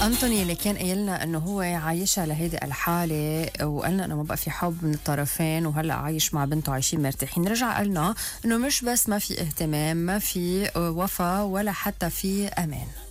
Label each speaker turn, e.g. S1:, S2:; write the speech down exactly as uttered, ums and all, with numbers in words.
S1: أنتوني اللي كان قايلنا انه هو عايشها لهيدي الحالة، وقالنا انه ما بقى في حب من الطرفين، وهلا عايش مع بنته عايشين مرتاحين. رجع قالنا انه مش بس ما في اهتمام، ما في وفا، ولا حتى في امان.